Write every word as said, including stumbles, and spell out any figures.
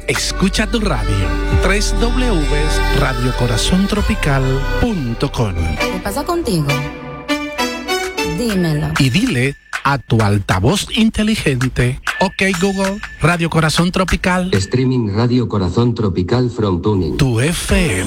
Escucha tu radio. doble u doble u doble u punto radio corazón tropical punto com. ¿Qué pasa contigo? Dímelo. Y dile a tu altavoz inteligente: ok Google, Radio Corazón Tropical. Streaming Radio Corazón Tropical from Tuning. Tu F M.